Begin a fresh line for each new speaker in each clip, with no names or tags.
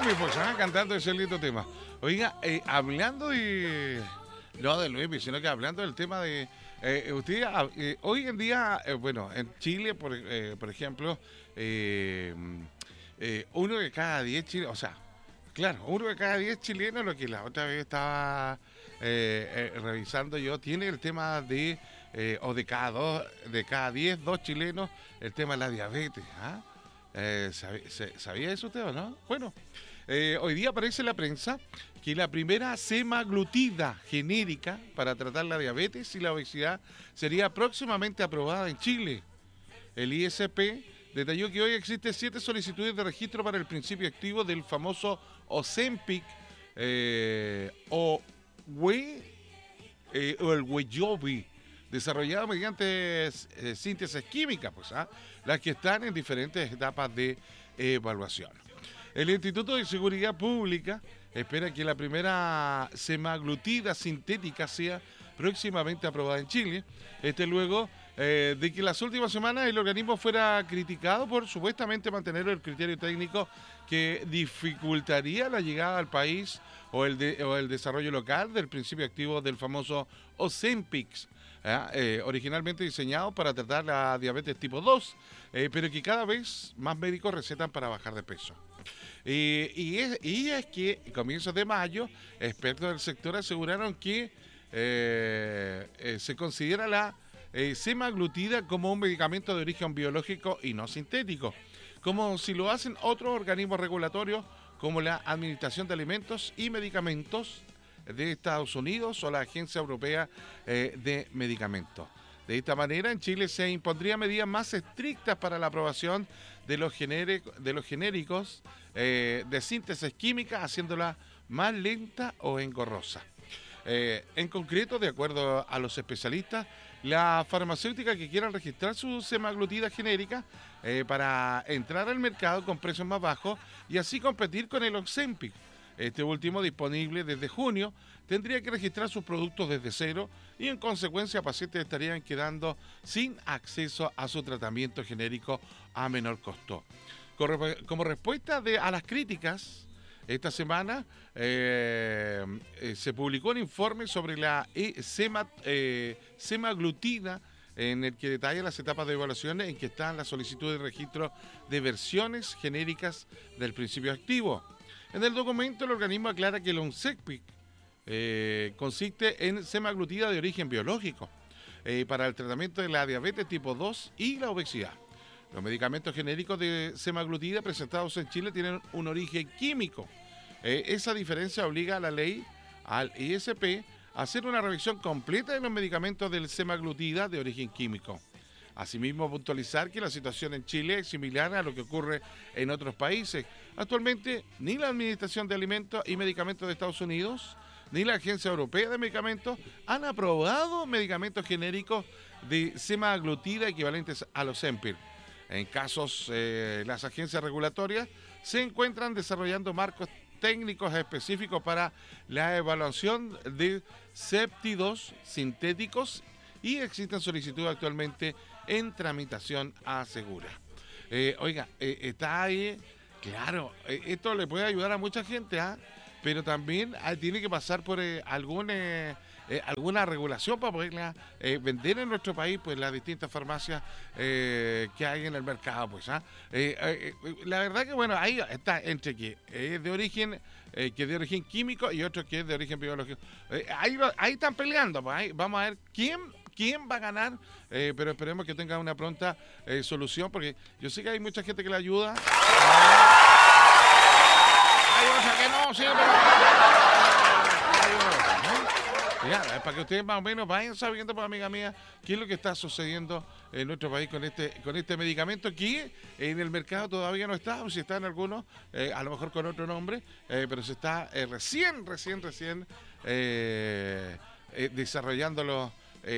Luis, pues, cantando ese lindo tema. Oiga, hablando de... No de Luis, sino que hablando del tema de... usted, hoy en día, bueno, en Chile, por ejemplo, uno de cada 10 chilenos, o sea, claro, uno de cada 10 chilenos, lo que la otra vez estaba revisando yo, tiene el tema de, o de cada 10, dos chilenos, el tema de la diabetes. ¿Ah? ¿Sabía eso usted o no? Bueno, hoy día aparece en la prensa que la primera semaglutida genérica para tratar la diabetes y la obesidad sería próximamente aprobada en Chile. El ISP detalló que hoy existen 7 solicitudes de registro para el principio activo del famoso Ozempic o el Wegovy, desarrollado mediante síntesis química, pues, las que están en diferentes etapas de evaluación. El Instituto de Seguridad Pública espera que la primera semaglutida sintética sea próximamente aprobada en Chile. Luego de que las últimas semanas el organismo fuera criticado por supuestamente mantener el criterio técnico que dificultaría la llegada al país o el desarrollo local del principio activo del famoso Ozempic, originalmente diseñado para tratar la diabetes tipo 2, pero que cada vez más médicos recetan para bajar de peso. Y es que a comienzos de mayo, expertos del sector aseguraron que se considera la semaglutida como un medicamento de origen biológico y no sintético, como si lo hacen otros organismos regulatorios como la Administración de Alimentos y Medicamentos de Estados Unidos o la Agencia Europea de Medicamentos. De esta manera, en Chile se impondría medidas más estrictas para la aprobación de los genéricos de síntesis química, haciéndola más lenta o engorrosa. En concreto, de acuerdo a los especialistas, la farmacéutica que quieran registrar su semaglutida genérica para entrar al mercado con precios más bajos y así competir con el Ozempic, este último disponible desde junio, tendría que registrar sus productos desde cero y en consecuencia pacientes estarían quedando sin acceso a su tratamiento genérico a menor costo. Como respuesta a las críticas, esta semana se publicó un informe sobre la semaglutida en el que detalla las etapas de evaluación en que están las solicitudes de registro de versiones genéricas del principio activo. En el documento, el organismo aclara que el Ozempic consiste en semaglutida de origen biológico para el tratamiento de la diabetes tipo 2 y la obesidad. Los medicamentos genéricos de semaglutida presentados en Chile tienen un origen químico. Esa diferencia obliga a la ley, al ISP, a hacer una revisión completa de los medicamentos del semaglutida de origen químico. Asimismo, puntualizar que la situación en Chile es similar a lo que ocurre en otros países. Actualmente, ni la Administración de Alimentos y Medicamentos de Estados Unidos, ni la Agencia Europea de Medicamentos han aprobado medicamentos genéricos de semaglutida equivalentes a los Ozempic. En casos, las agencias regulatorias se encuentran desarrollando marcos técnicos específicos para la evaluación de séptidos sintéticos y existen solicitudes actualmente en tramitación, asegura. Oiga, está ahí, claro, esto le puede ayudar a mucha gente, pero también tiene que pasar por alguna regulación para poderla vender en nuestro país, pues las distintas farmacias que hay en el mercado, pues. La verdad que bueno, ahí está entre que es de origen químico y otro que es de origen biológico. Ahí están peleando, pues. Ahí vamos a ver quién va a ganar, pero esperemos que tenga una pronta solución, porque yo sé que hay mucha gente que le ayuda. Hay otra que no, sí, pero... Ya, para que ustedes más o menos vayan sabiendo, pues, amiga mía, qué es lo que está sucediendo en nuestro país con este medicamento que en el mercado todavía no está, o si está en algunos, a lo mejor con otro nombre, pero se está recién desarrollándolo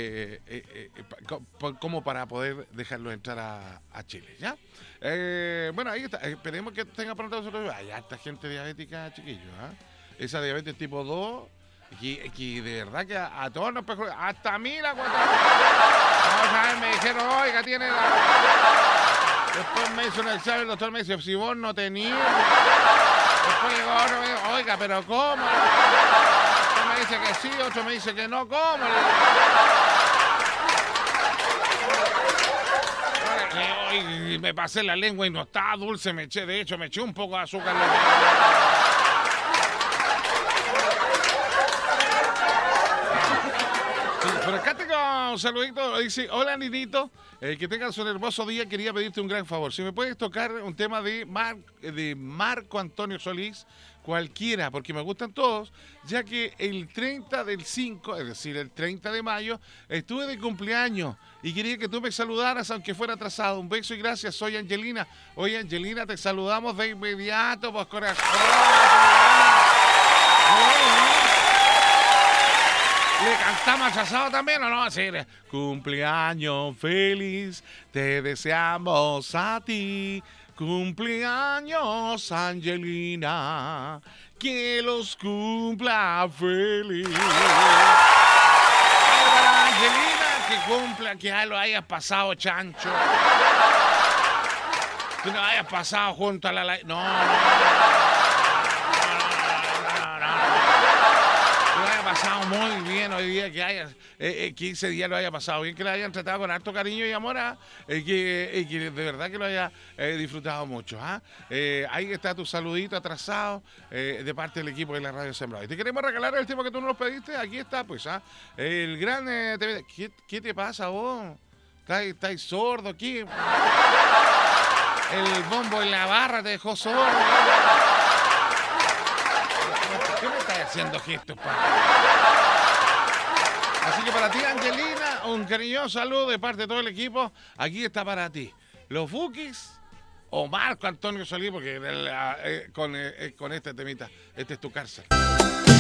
como para poder dejarlo entrar a Chile, ¿ya? Bueno, ahí está, esperemos que tenga pronto nosotros. Hay harta gente diabética, chiquillos, esa diabetes tipo 2, que de verdad que a todos nos perjudica, hasta a mí la cuenta. Vamos a ver, me dijeron, oiga, tiene Después me hizo un examen, el doctor me dice, si vos no tenías... Después llegó otro, me dijo, oiga, pero ¿cómo? Usted me dice que sí, otro me dice que no, ¿cómo? Y me pasé la lengua y no estaba dulce, de hecho, me eché un poco de azúcar. Sí, pero acá tengo un saludito, dice, hola Ninito, que tengas un hermoso día, quería pedirte un gran favor, si me puedes tocar un tema de Marco Antonio Solís, cualquiera, porque me gustan todos, ya que el 30 del 5, es decir, el 30 de mayo, estuve de cumpleaños y quería que tú me saludaras, aunque fuera atrasado. Un beso y gracias, soy Angelina. Oye, Angelina, te saludamos de inmediato, pues corazón. ¿Le cantamos atrasado también o no? Así, cumpleaños feliz, te deseamos a ti. Cumpleaños, Angelina, que los cumpla feliz. Para Angelina, que cumpla, que ya lo hayas pasado, chancho. Que lo hayas pasado junto a la... No. Que lo haya pasado muy bien hoy día, que haya 15 días lo haya pasado bien, que lo hayan tratado con harto cariño y amor, que de verdad que lo haya disfrutado mucho. Ahí está tu saludito atrasado de parte del equipo de la Radio Sembrado. Y te queremos regalar el tema que tú nos pediste, aquí está, pues, el gran... ¿Qué te pasa vos? ¿Estás sordo aquí? El bombo en la barra te dejó sordo. ¿Por qué me estás haciendo gestos, papá? Así que para ti, Angelina, un cariñoso saludo de parte de todo el equipo. Aquí está para ti. Los Bukis o Marco Antonio Solís, porque con este temita, este es tu cárcel.